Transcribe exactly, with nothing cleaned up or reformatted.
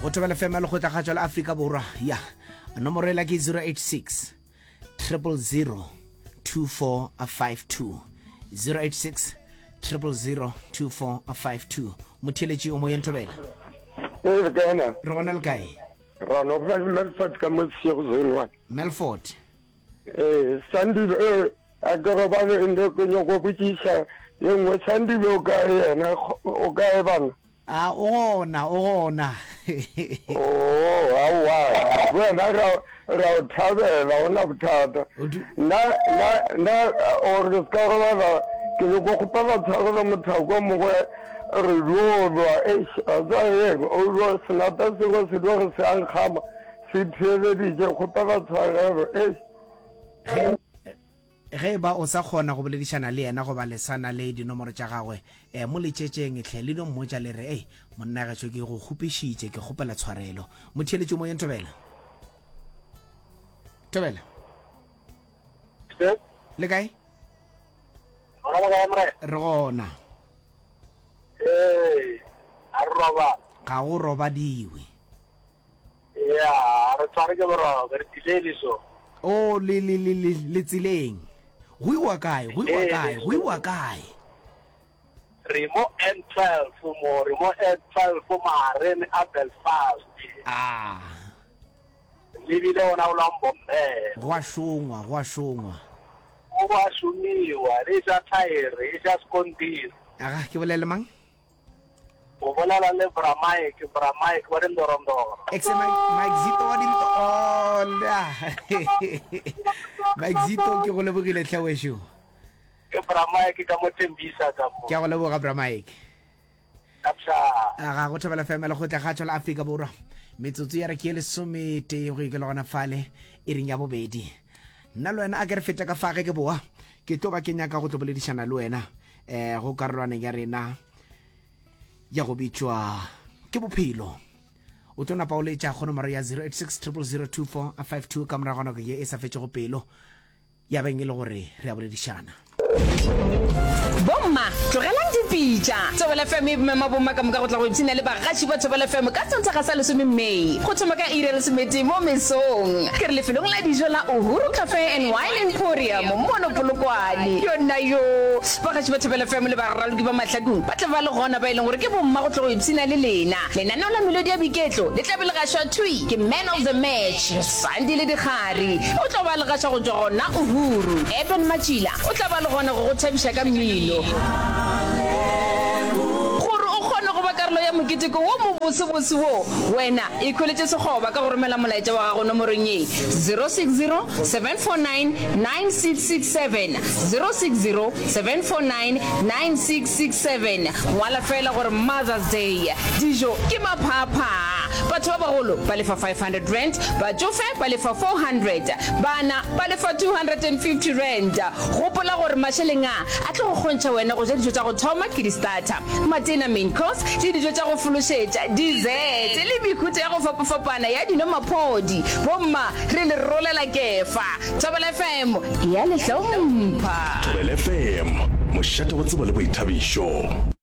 go tobela fema le go tla ga tswa la Afrika Borwa ya nomoro ela ke zero eight six zero zero zero two four five two zero eight six zero zero zero two four five two motheletši o mo ye ntobela e kana re gona le kae ra no ba Melfort ka mo se go zero Melfort eh sandi eh agora ba ndo ko nyoko butisa yengwe sandi lo ka yena o ka e bang a ona ona oh awa wena ra ra thabela ona buthata na na na or ka ba ke go go pala tsara mo thako mo go re lo e za ye o lo sna ta se go se do se an khama se thele di je go pala tsara e ge ba o sa kgona go boledišana le yena go ba lesana le dinomoro tša gagwe um mo letšetšeng tlhe le no mmotša le re ei monna getšo ke go kgopišitše ke kgopela tshwarelo motheletše mo ye ntobela tobela le kae re gona ga go robadiwe o le le le le le tsileng go iwa kae go iwa kae go iwa kae Remo N twelve mo Remo N twelve mare ne a Belfast ah le bile ona o lambo me go a shongwa go a shongwa o ba shumiwa le sa tire e sa skondiri aga ke bolele mang o bolela le Bramai ke Bramai ke wa ndorondoro exe Mike Zito wa dinto ola Mike Zito ke go lebogile tlhawesho ke Bramai ke ka mo tembisa ka mo ke go leboga Bramai kapsa aga go thabela family go tla ga tswa la Afrika Borwa metsotso ya re ke le somete go ke le gona fale e ring ya bobedi nna le wena a ke re feta ka fage ke boa ke tlo ba ke nyaka go tloboledišana le wena eh go karolwana ya rena ya go bitšwa ke bophelo o tona paoletša go nomoro ya zero eight six zero zero zero two four five two ka morago nako ye e sa fetše go pelo ya beng e le gore re a boledišana bomma tlogelang dipitša Thobela F M e mema bomma ka moka go tla go ipshina le bagaši ba Thobela F M ka tsontsaga sa lesome Mei go thoma ka iri ya lesomete mo mesong ke re lefelong la dijo la Uhuru Cafe and Wine Emporium mono Polokwane yona yo bagaši ba Thobela F M le ba raloki ba Mahladung ba tla ba le gona ba e leng gore ke bomma go tla go ipshina le lena lenaneo la melodi ya biketlo le tla be le gašwa thui ke man of the match Sandi le Dikgari o tla ba le gašwa go tswa gona Uhuru Eben Machila o tla ba le gona go go thabisha ka mmino gore o kgone go ba karolo ya moketeko wo mo bosebose wo wena e kholetse segoba ka go romela molaetša wa gago nomorong ye zero six zero seven four nine nine six six seven zero six zero seven four nine nine six six seven ngwala fela gore Mother's Day dijo ke maphapha batho ba bagolo ba lefa five hundred rand batsofe ba lefa four hundred bana ba lefa two hundred fifty rand gopola gore masheleng a a tlo go kgontšha wena go ja dijo tša go thoma ke di-starter matena main course le dijo tša go fološetša dessert le mekhutso ya go fapafapana ya dinomaphodi bomma re le rolela kefa Thobela F M ya le hlompha Thobela F M mošate wa tsebo le boithabišo.